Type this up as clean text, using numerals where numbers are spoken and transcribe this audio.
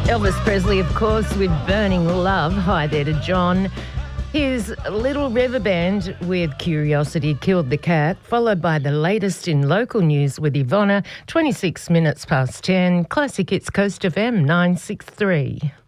Elvis Presley, of course, with Burning Love. Hi there to John. His Little River Band with Curiosity Killed the Cat, followed by the latest in local news with Ivona, 26 minutes past 10. Classic Hits Coast FM 963.